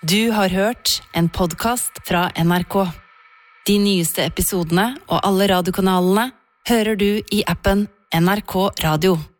Du har hørt en podcast fra NRK. De nyeste episodene og alle radiokanalene hører du i appen NRK Radio.